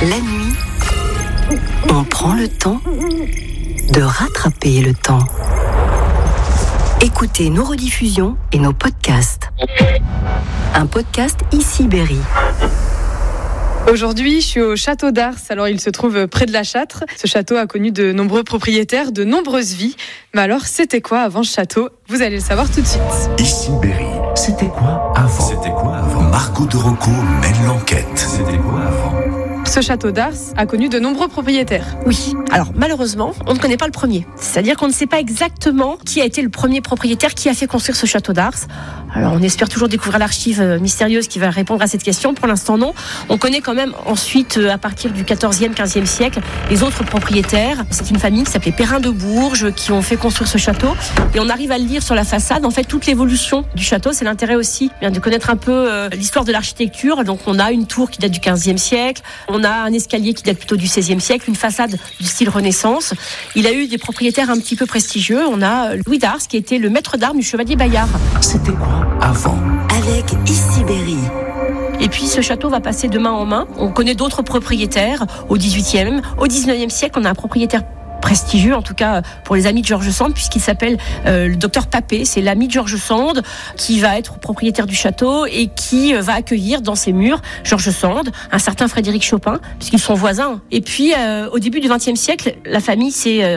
La nuit, on prend le temps de rattraper le temps. Écoutez nos rediffusions et nos podcasts. Un podcast Ici Berry. Aujourd'hui, je suis au château d'Ars. Alors, il se trouve près de la Châtre. Ce château a connu de nombreux propriétaires, de nombreuses vies. Mais alors, c'était quoi avant ce château ? Vous allez le savoir tout de suite. Ici Berry. C'était quoi avant Margot de Rocco mène l'enquête. C'était quoi avant? Ce château d'Ars a connu de nombreux propriétaires. Oui, alors malheureusement, on ne connaît pas le premier. C'est-à-dire qu'on ne sait pas exactement qui a été le premier propriétaire qui a fait construire ce château d'Ars. Alors on espère toujours découvrir l'archive mystérieuse qui va répondre à cette question. Pour l'instant non. On connaît quand même ensuite, à partir du 14e, 15e siècle, les autres propriétaires. C'est une famille qui s'appelait Perrin de Bourges qui ont fait construire ce château. Et on arrive à le lire sur la façade. En fait, toute l'évolution du château, c'est l'intérêt aussi de connaître un peu l'histoire de l'architecture. Donc on a une tour qui date du 15e siècle. On a un escalier qui date plutôt du 16e siècle, une façade du style Renaissance. Il a eu des propriétaires un petit peu prestigieux. On a Louis d'Ars qui était le maître d'armes du chevalier Bayard. C'était quoi avant? Avec Ici Berry. Et puis ce château va passer de main en main. On connaît d'autres propriétaires au 18e. Au 19e siècle, on a un propriétaire prestigieux, en tout cas pour les amis de George Sand, puisqu'il s'appelle le docteur Papet. C'est l'ami de George Sand qui va être propriétaire du château et qui va accueillir dans ses murs George Sand, un certain Frédéric Chopin, puisqu'ils sont voisins. Et puis au début du XXe siècle, la famille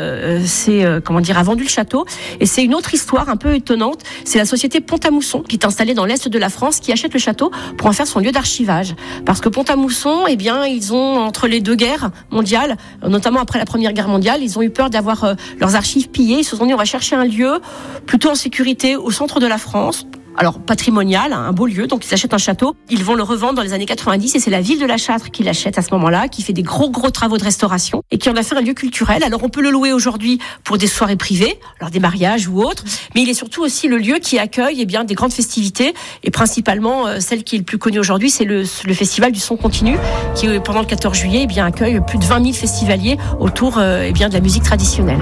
a vendu le château. Et c'est une autre histoire un peu étonnante. C'est la société Pont-à-Mousson qui est installée dans l'est de la France, qui achète le château pour en faire son lieu d'archivage. Parce que Pont-à-Mousson, ils ont, entre les deux guerres mondiales, notamment après la Première Guerre mondiale, ils ont eu peur d'avoir leurs archives pillées. Ils se sont dit, on va chercher un lieu plutôt en sécurité au centre de la France. Alors, patrimonial, un beau lieu. Donc, ils achètent un château. Ils vont le revendre dans les années 90. Et c'est la ville de la Châtre qui l'achète à ce moment-là, qui fait des gros travaux de restauration et qui en a fait un lieu culturel. Alors, on peut le louer aujourd'hui pour des soirées privées, alors des mariages ou autres. Mais il est surtout aussi le lieu qui accueille des grandes festivités. Et principalement, celle qui est le plus connue aujourd'hui, c'est le festival du son continu, qui, pendant le 14 juillet, accueille plus de 20 000 festivaliers autour de la musique traditionnelle.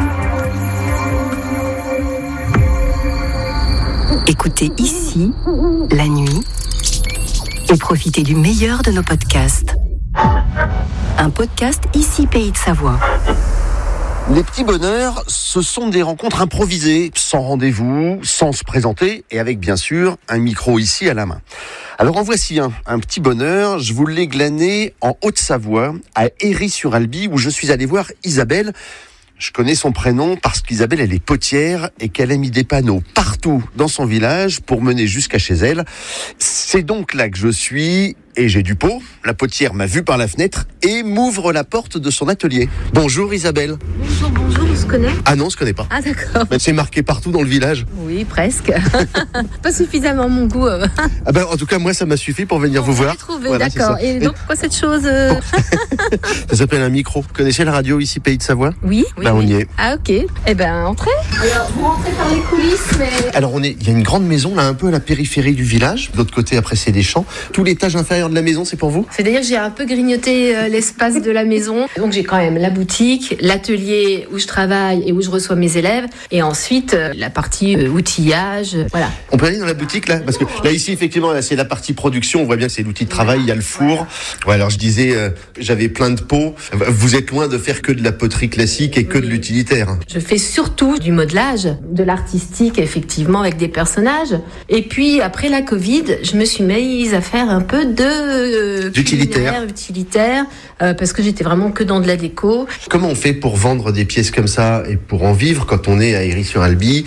Écoutez Ici, la nuit, et profitez du meilleur de nos podcasts. Un podcast Ici Pays de Savoie. Les petits bonheurs, ce sont des rencontres improvisées, sans rendez-vous, sans se présenter, et avec bien sûr un micro ici à la main. Alors en voici un petit bonheur, je vous l'ai glané en Haute-Savoie, à Héry-sur-Albi, où je suis allé voir Isabelle. Je connais son prénom parce qu'Isabelle, elle est potière et qu'elle a mis des panneaux partout dans son village pour mener jusqu'à chez elle. C'est donc là que je suis et j'ai du pot. La potière m'a vu par la fenêtre et m'ouvre la porte de son atelier. Bonjour Isabelle. Bonjour, on se connaît ? Ah non, on se connaît pas. Ah d'accord. Mais c'est marqué partout dans le village. Oui, presque. Pas suffisamment mon goût. Ah ben, en tout cas, moi, ça m'a suffi pour venir vous voir. Trouvé, voilà, d'accord. Et donc, pourquoi cette chose Ça s'appelle un micro. Vous connaissez la radio ici, Pays de Savoie ? Oui. On y est. Ah ok. Eh ben, entrez. Alors, vous rentrez par les coulisses, mais... Alors, il y a une grande maison, là, un peu à la périphérie du village. De l'autre côté, après, c'est des champs. Tout l'étage inférieur de la maison, c'est pour vous ? C'est-à-dire que j'ai un peu grignoté l'espace de la maison. Donc, j'ai quand même la boutique, l'atelier où je travaille et où je reçois mes élèves. Et ensuite, la partie outillage. Voilà. On peut aller dans la boutique, là ? Parce que là, ici, effectivement, là, c'est la partie production. On voit bien que c'est l'outil de travail. Il y a le four. Ouais, alors, je disais, j'avais plein de pots. Vous êtes loin de faire que de la poterie classique et que de l'utilitaire. Je fais surtout du modelage, de l'artistique, effectivement, avec des personnages. Et puis, après la Covid, je me suis mise à faire un peu de utilitaire, parce que j'étais vraiment que dans de la déco. Comment on fait pour vendre des pièces comme ça et pour en vivre quand on est à Héry-sur-Albi,